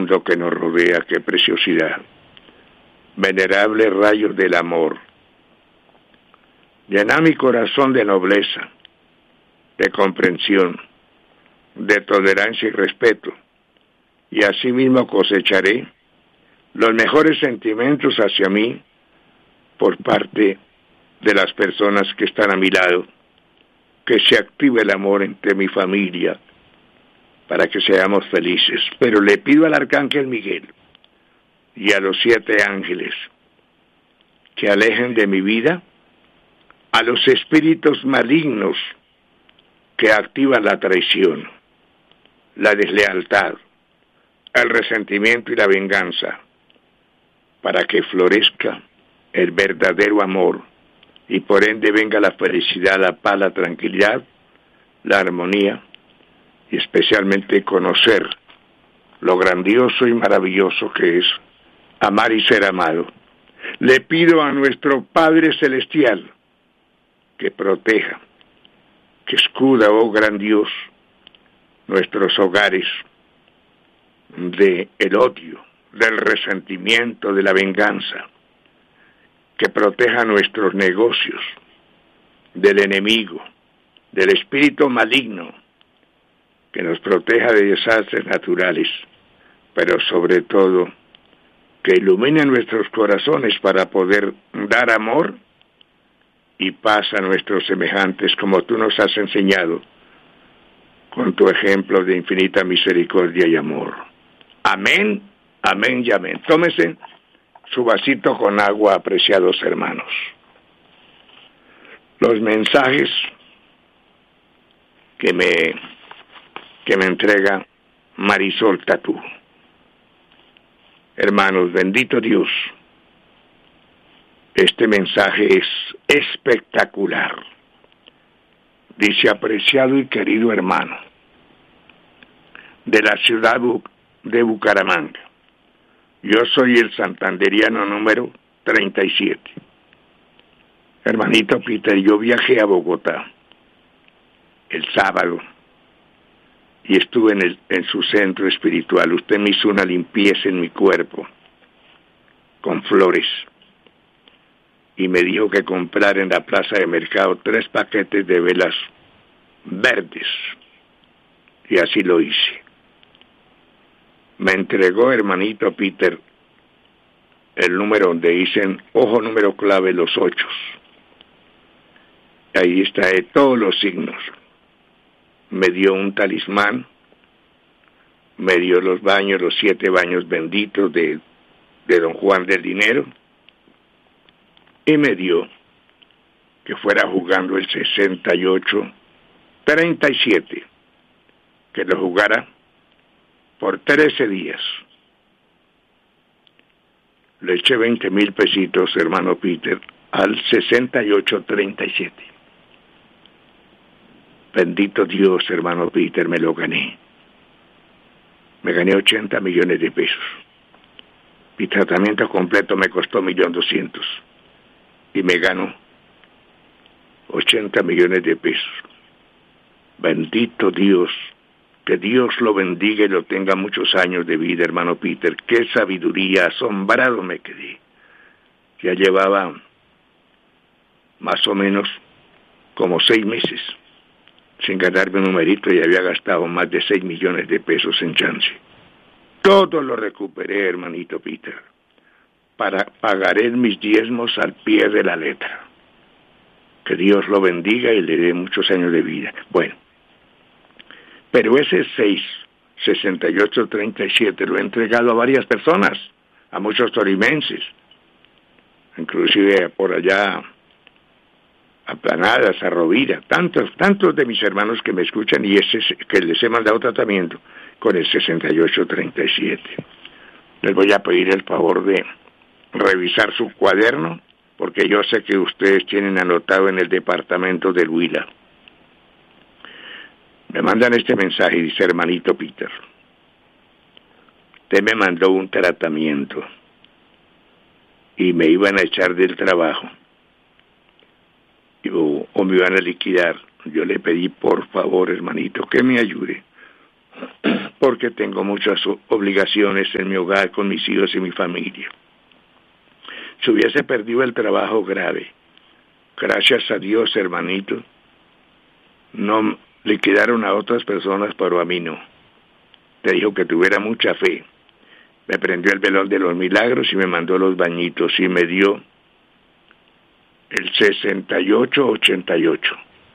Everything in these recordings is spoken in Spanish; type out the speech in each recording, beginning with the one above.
mundo que nos rodea, qué preciosidad. Venerables rayos del amor. Llena mi corazón de nobleza, de comprensión, de tolerancia y respeto, y asimismo cosecharé los mejores sentimientos hacia mí por parte de las personas que están a mi lado, que se active el amor entre mi familia para que seamos felices. Pero le pido al Arcángel Miguel y a los 7 ángeles que alejen de mi vida a los espíritus malignos que activan la traición, la deslealtad, el resentimiento y la venganza, para que florezca el verdadero amor y por ende venga la felicidad, la paz, la tranquilidad, la armonía y especialmente conocer lo grandioso y maravilloso que es amar y ser amado. Le pido a nuestro Padre Celestial que proteja, que escuda, oh gran Dios, nuestros hogares del odio, del resentimiento, de la venganza, que proteja nuestros negocios del enemigo, del espíritu maligno, que nos proteja de desastres naturales, pero sobre todo que ilumine nuestros corazones para poder dar amor y paz a nuestros semejantes, como tú nos has enseñado, con tu ejemplo de infinita misericordia y amor. Amén, amén y amén. Tómese su vasito con agua, apreciados hermanos. Los mensajes que me entrega Marisol Tatú. Hermanos, bendito Dios, este mensaje es espectacular. Dice: apreciado y querido hermano de la ciudad de Bucaramanga, yo soy el santanderiano número 37. Hermanito Peter, yo viajé a Bogotá el sábado y estuve en su centro espiritual. Usted me hizo una limpieza en mi cuerpo con flores y me dijo que comprara en la plaza de mercado 3 paquetes de velas verdes, y así lo hice. Me entregó, hermanito Peter, el número donde dicen ojo número clave, los 8. Ahí está de todos los signos. Me dio un talismán, me dio los 7 baños benditos de Don Juan del Dinero, y me dio que fuera jugando el 68-37, que lo jugara por 13 días. Le eché 20,000 pesitos, hermano Peter, al 68-37. Bendito Dios, hermano Peter, me lo gané. Me gané 80 millones de pesos. Mi tratamiento completo me costó 1.200,000 y me gano 80 millones de pesos. Bendito Dios, que Dios lo bendiga y lo tenga muchos años de vida, hermano Peter. Qué sabiduría, asombrado me quedé. Ya llevaba más o menos como 6 meses sin ganarme un numerito y había gastado más de 6 millones de pesos en chance. Todo lo recuperé, hermanito Peter. Pagaré mis diezmos al pie de la letra. Que Dios lo bendiga y le dé muchos años de vida. Bueno, pero ese 68-37 lo he entregado a varias personas, a muchos tolimenses, inclusive por allá a Planadas, a Rovira, tantos de mis hermanos que me escuchan y que les he mandado tratamiento con el 68-37. Les voy a pedir el favor de revisar su cuaderno, porque yo sé que ustedes tienen anotado en el departamento del Huila. Me mandan este mensaje y dice: hermanito Peter, usted me mandó un tratamiento y me iban a echar del trabajo o me iban a liquidar. Yo le pedí por favor, hermanito, que me ayude porque tengo muchas obligaciones en mi hogar con mis hijos y mi familia. Si hubiese perdido el trabajo grave, gracias a Dios, hermanito, no liquidaron a otras personas, pero a mí no. Te dijo que tuviera mucha fe. Me prendió el velón de los milagros y me mandó los bañitos y me dio el 6888.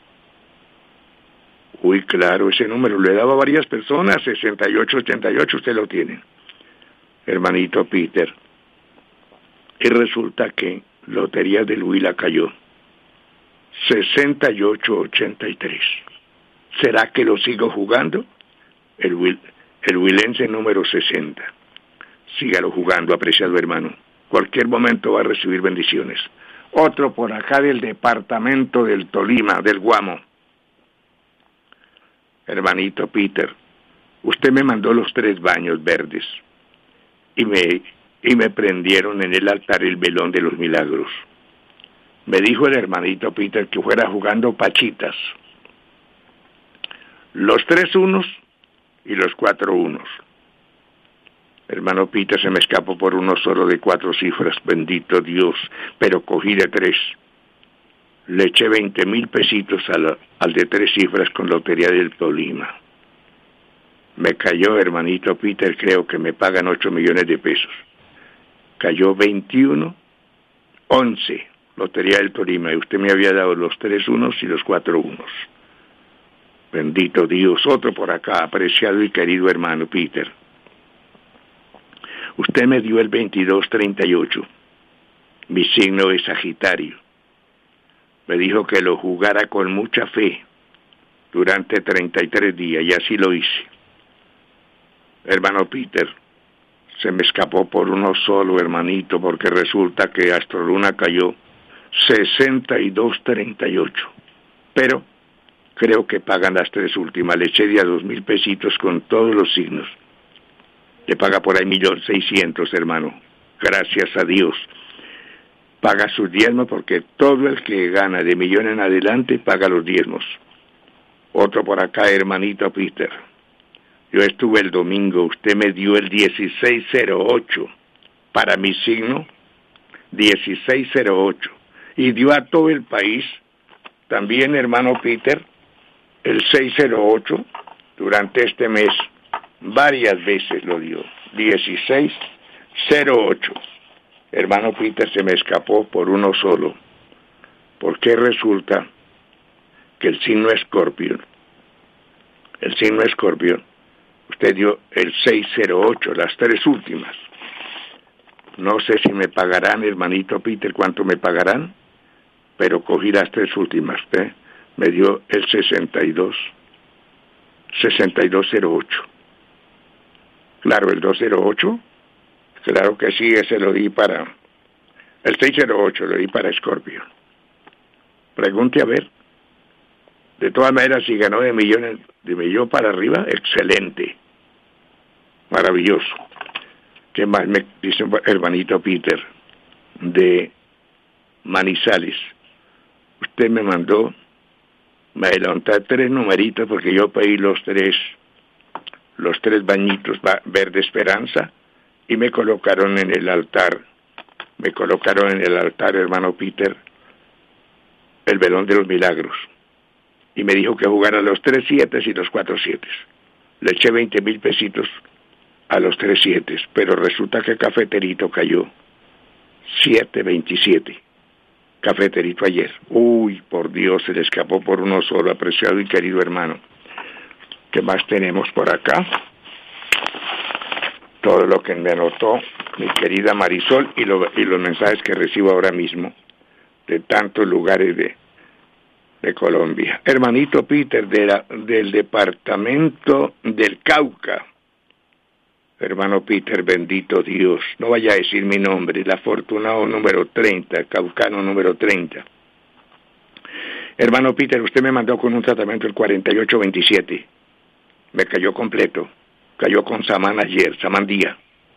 Uy, claro, ese número lo he dado a varias personas, 6888, usted lo tiene, hermanito Peter. Y resulta que Lotería del Huila cayó 6883. ¿Será que lo sigo jugando? El huilense número 60. Sígalo jugando, apreciado hermano. Cualquier momento va a recibir bendiciones. Otro por acá del departamento del Tolima, del Guamo. Hermanito Peter, usted me mandó los 3 baños verdes y me prendieron en el altar el velón de los milagros. Me dijo el hermanito Peter que fuera jugando pachitas. Los 3 unos y los 4 unos. Hermano Peter, se me escapó por uno solo de 4 cifras, bendito Dios, pero cogí de 3. Le eché 20,000 pesitos al de 3 cifras con Lotería del Tolima. Me cayó, hermanito Peter, creo que me pagan 8 millones de pesos. Cayó 21, 11, Lotería del Tolima, y usted me había dado los 3 unos y los 4 unos. Bendito Dios, otro por acá, apreciado y querido hermano Peter. Usted me dio el 2238. Mi signo es Sagitario. Me dijo que lo jugara con mucha fe durante 33 días, y así lo hice. Hermano Peter, se me escapó por uno solo, hermanito, porque resulta que Astroluna cayó 6238. Pero creo que pagan las 3 últimas. Le eché de a 2,000 pesitos con todos los signos. Le paga por ahí 1,600,000, hermano. Gracias a Dios. Paga sus diezmos, porque todo el que gana de millón en adelante paga los diezmos. Otro por acá, hermanito Peter. Yo estuve el domingo, usted me dio el 1608 para mi signo, 1608. Y dio a todo el país, también hermano Peter, el 608 durante este mes. Varias veces lo dio, 1608. Hermano Peter, se me escapó por uno solo, porque resulta que el signo Escorpión, usted dio el 608, las 3 últimas. No sé si me pagarán, hermanito Peter, cuánto me pagarán, pero cogí las 3 últimas. Me dio el 6208. Claro, el 208, claro que sí, ese lo di para, el 608 lo di para Escorpio. Pregunte a ver. De todas maneras, si ganó de millón para arriba, excelente. Maravilloso. ¿Qué más me dice hermanito Peter? De Manizales. Usted me adelantó 3 numeritos porque yo pedí los tres bañitos verde esperanza y me colocaron en el altar, hermano Peter, el velón de los milagros. Y me dijo que jugara los 3 7 y los 4 7. Le eché 20,000 pesitos a los 3 7, pero resulta que Cafeterito cayó 727. Cafeterito ayer. Uy, por Dios, se le escapó por uno solo, apreciado y querido hermano. ¿Qué más tenemos por acá? Todo lo que me anotó mi querida Marisol y los mensajes que recibo ahora mismo de tantos lugares de Colombia. Hermanito Peter, del departamento del Cauca. Hermano Peter, bendito Dios. No vaya a decir mi nombre, el afortunado número 30, caucano número 30. Hermano Peter, usted me mandó con un tratamiento el 4827. Me cayó completo. Cayó con Samán ayer, Samán día.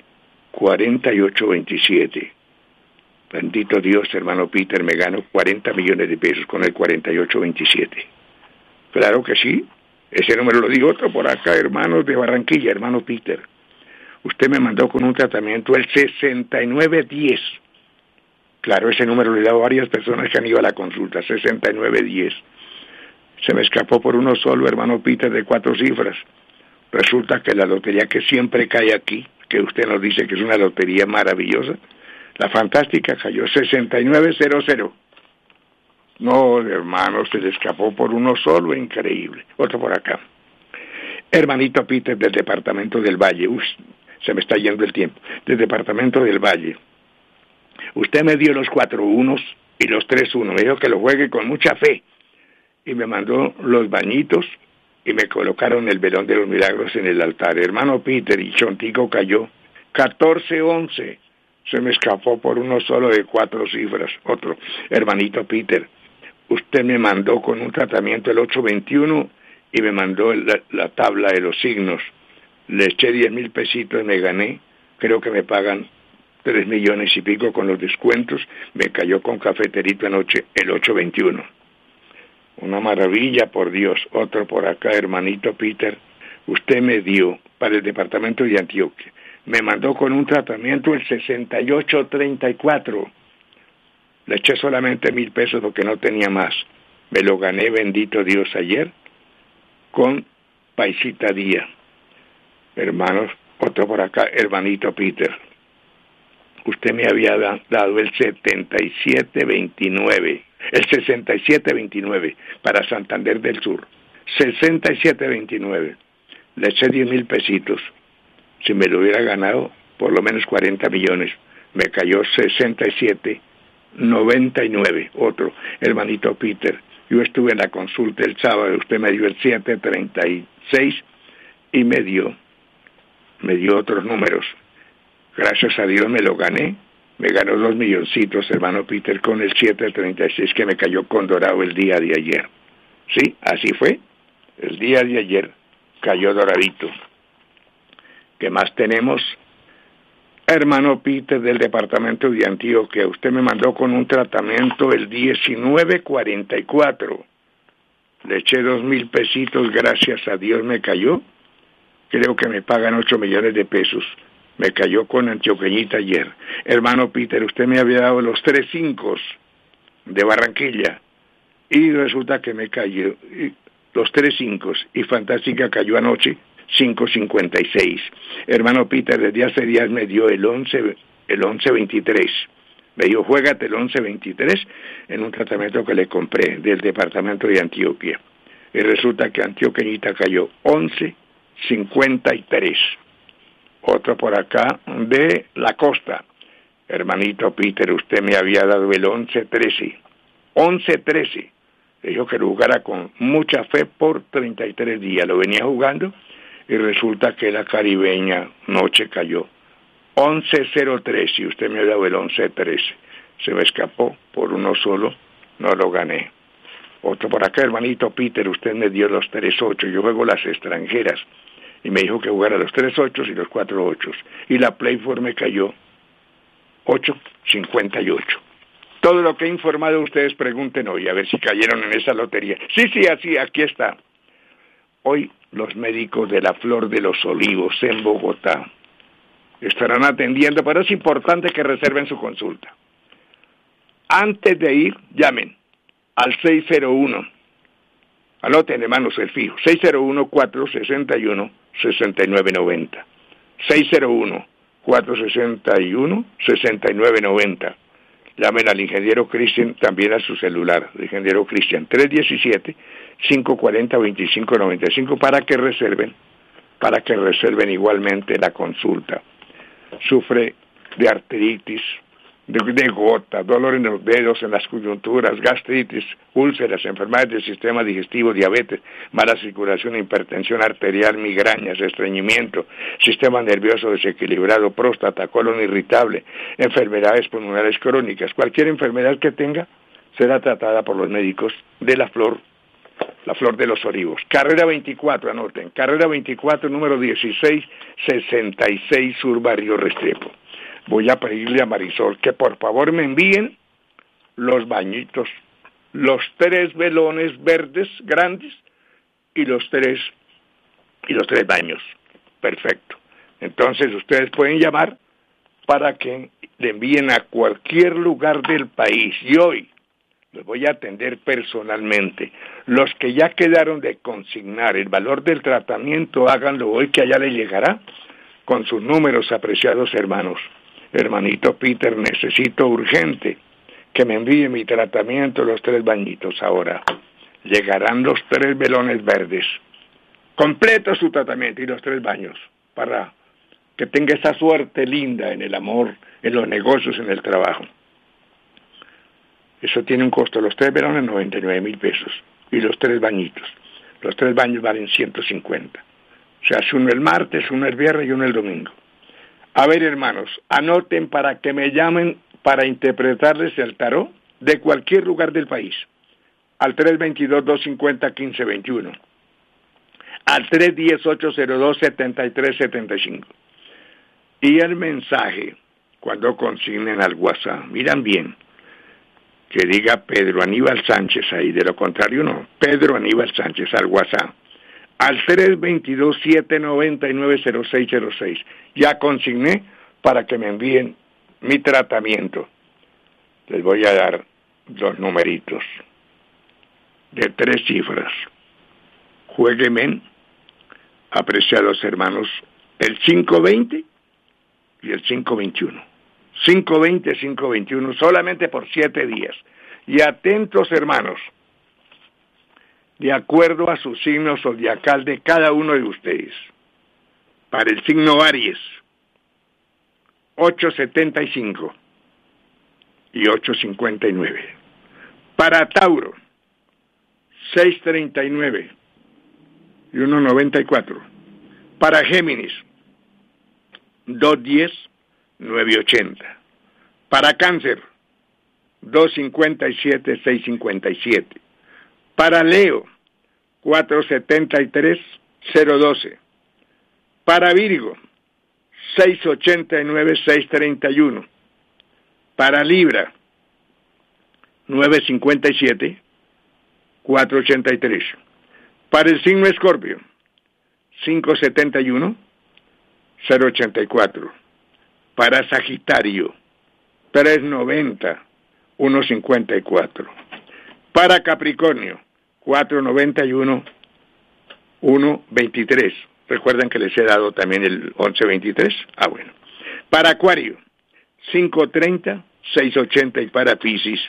4827. Bendito Dios, hermano Peter, me gano 40 millones de pesos con el 4827. Claro que sí. Ese número lo digo. Otro por acá, hermanos de Barranquilla, hermano Peter. Usted me mandó con un tratamiento el 6910. Claro, ese número le he dado a varias personas que han ido a la consulta, 6910. Se me escapó por uno solo, hermano Peter, de 4 cifras. Resulta que la lotería que siempre cae aquí, que usted nos dice que es una lotería maravillosa, la fantástica cayó 6900. No, hermano, se le escapó por uno solo, increíble. Otro por acá. Hermanito Peter del departamento del Valle. Se me está yendo el tiempo. Del departamento del Valle. Usted me dio los 4 unos y los 3 unos. Me dijo que lo juegue con mucha fe. Y me mandó los bañitos y me colocaron el velón de los milagros en el altar. Hermano Peter, y Chontico cayó 14-11. Se me escapó por uno solo de 4 cifras. Otro. Hermanito Peter, usted me mandó con un tratamiento el 821 y me mandó la tabla de los signos. Le eché 10,000 pesitos, me gané. Creo que me pagan 3 millones y pico con los descuentos. Me cayó con cafeterito anoche el 821. Una maravilla, por Dios. Otro por acá, hermanito Peter. Usted me dio para el departamento de Antioquia. Me mandó con un tratamiento el 6834. Le eché solamente 1,000 pesos porque no tenía más. Me lo gané, bendito Dios, ayer con Paisita Día. Hermanos, otro por acá, hermanito Peter. Usted me había dado el 7729. El 6729 para Santander del Sur. 6729. Le eché 10,000 pesitos. Si me lo hubiera ganado, por lo menos 40 millones. Me cayó 6799. Otro, hermanito Peter. Yo estuve en la consulta el sábado. Usted me dio el 736 y me dio otros números. Gracias a Dios me lo gané. Me ganó 2 milloncitos, hermano Peter, con el 736 que me cayó con dorado el día de ayer. Sí, así fue. El día de ayer cayó doradito. ¿Qué más tenemos? Hermano Peter del departamento de Antioquia, usted me mandó con un tratamiento el 1944. Le eché 2,000 pesitos, gracias a Dios me cayó. Creo que me pagan 8 millones de pesos. Me cayó con Antioqueñita ayer. Hermano Peter, usted me había dado los 3 5 de Barranquilla. Y resulta que me cayó los 3 5 y Fantástica cayó anoche 556. Hermano Peter, desde hace días me dio el 1123. Me dijo, juégate el 1123 en un tratamiento que le compré del departamento de Antioquia. Y resulta que Antioqueñita cayó 1153. Otro por acá de la costa. Hermanito Peter, usted me había dado el 1113. 1113. Dijo que lo jugara con mucha fe por 33 días. Lo venía jugando y resulta que la caribeña noche cayó 1103 y usted me ha dado el 1113. Se me escapó por uno solo, no lo gané. Otro por acá, hermanito Peter, usted me dio los 38. Yo juego las extranjeras. Y me dijo que jugara los 3 8 y los 4 8. Y la Playford me cayó 8.58. Todo lo que he informado ustedes pregunten hoy, a ver si cayeron en esa lotería. Sí, así, aquí está. Hoy los médicos de la Flor de los Olivos en Bogotá estarán atendiendo, pero es importante que reserven su consulta. Antes de ir, llamen al 601. Anoten, hermanos, el fijo. 601-461-6990. 601-461-6990. Llamen al ingeniero Cristian, también a su celular, el ingeniero Cristian, 317-540-2595 para que reserven igualmente la consulta. Sufre de artritis, de gota, dolor en los dedos, en las coyunturas, gastritis, úlceras, enfermedades del sistema digestivo, diabetes, mala circulación, hipertensión arterial, migrañas, estreñimiento, sistema nervioso desequilibrado, próstata, colon irritable, enfermedades pulmonares crónicas. Cualquier enfermedad que tenga será tratada por los médicos de la Flor de los Olivos. Carrera 24, anoten, carrera 24, número 1666, Sur Barrio Restrepo. Voy a pedirle a Marisol que por favor me envíen los bañitos, los 3 velones verdes grandes y los tres baños. Perfecto. Entonces ustedes pueden llamar para que le envíen a cualquier lugar del país. Y hoy los voy a atender personalmente. Los que ya quedaron de consignar el valor del tratamiento, háganlo hoy, que allá les llegará con sus números, apreciados hermanos. Hermanito Peter, necesito urgente que me envíe mi tratamiento, los 3 bañitos. Ahora llegarán los 3 velones verdes. Completo su tratamiento y los 3 baños para que tenga esa suerte linda en el amor, en los negocios, en el trabajo. Eso tiene un costo. Los 3 velones, 99,000 pesos. Y los 3 bañitos. Los 3 baños valen 150. Se hace uno el martes, uno el viernes y uno el domingo. A ver, hermanos, anoten para que me llamen para interpretarles el tarot de cualquier lugar del país. Al 322-250-1521. Al 310-802-7375. Y el mensaje, cuando consignen al WhatsApp, miran bien, que diga Pedro Aníbal Sánchez ahí, de lo contrario no, Pedro Aníbal Sánchez al WhatsApp, al 322-799-0606. Ya consigné para que me envíen mi tratamiento. Les voy a dar los numeritos de 3 cifras. Juéguenme, apreciados hermanos, el 520 y el 521. 520, 521, solamente por 7 días. Y atentos, hermanos, de acuerdo a su signo zodiacal de cada uno de ustedes. Para el signo Aries, 875 y 859. Para Tauro, 639 y 194. Para Géminis, 210, 980. Para Cáncer, 257, 657. Para Leo, 473, 012. Para Virgo, 689, 631. Para Libra, 957, 483. Para el signo Escorpio, 571, 084. Para Sagitario, 390, 154. Para Capricornio, 491, 123. ¿Recuerdan que les he dado también el 1123? Bueno. Para Acuario, 530, 680. Y para Piscis,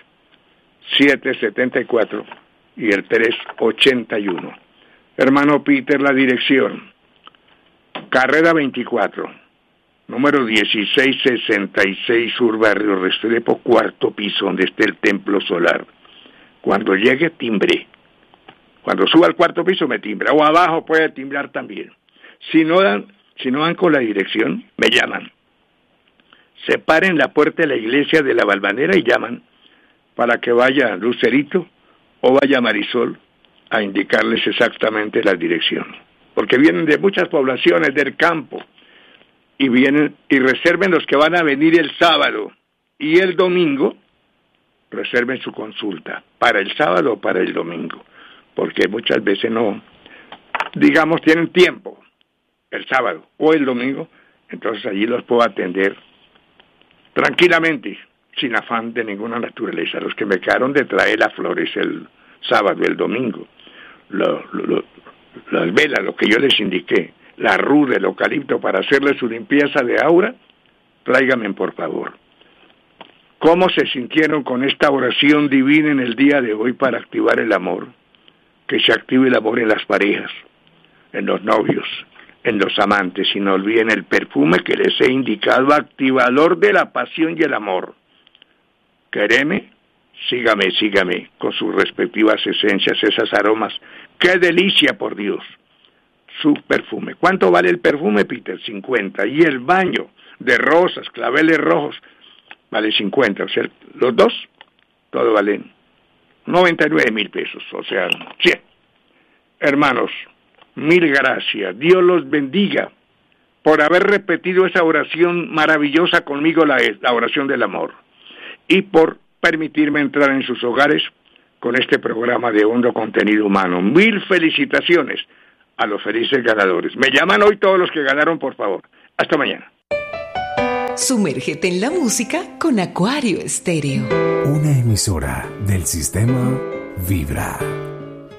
774 y el 381. Hermano Peter, la dirección. Carrera 24, número 1666, Sur Barrio Restrepo, 4º piso, donde esté el templo solar. Cuando llegue, timbre. Cuando suba al 4º piso, me timbra. O abajo puede timbrar también. Si no dan con la dirección, me llaman. Se paren en la puerta de la iglesia de la Valvanera y llaman para que vaya Lucerito o vaya Marisol a indicarles exactamente la dirección. Porque vienen de muchas poblaciones del campo y vienen y reserven los que van a venir el sábado y el domingo, reserven su consulta para el sábado o para el domingo, porque muchas veces no, digamos, tienen tiempo el sábado o el domingo, entonces allí los puedo atender tranquilamente, sin afán de ninguna naturaleza. Los que me quedaron de traer las flores el sábado, el domingo, las velas, lo que yo les indiqué, la ruda, el eucalipto para hacerle su limpieza de aura, tráiganme por favor. ¿Cómo se sintieron con esta oración divina en el día de hoy para activar el amor? Que se active el amor en las parejas, en los novios, en los amantes, y no olviden el perfume que les he indicado, activador de la pasión y el amor. Quereme, sígame, con sus respectivas esencias, esas aromas. ¡Qué delicia, por Dios! Su perfume. ¿Cuánto vale el perfume, Peter? 50. Y el baño de rosas, claveles rojos, vale 50. O sea, los dos, todo valen 99,000 pesos. O sea, 100. Hermanos, mil gracias. Dios los bendiga por haber repetido esa oración maravillosa conmigo, la oración del amor. Y por permitirme entrar en sus hogares con este programa de hondo contenido humano. 1000 felicitaciones a los felices ganadores. Me llaman hoy todos los que ganaron, por favor. Hasta mañana. Sumérgete en la música con Acuario Estéreo. Una emisora del sistema Vibra.